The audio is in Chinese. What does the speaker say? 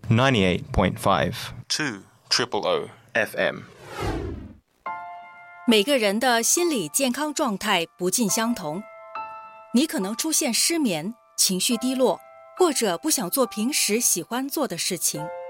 98.5 200 FM。 每个人的心理健康状态不尽相同，你可能出现失眠、情绪低落，或者不想做平时喜欢做的事情。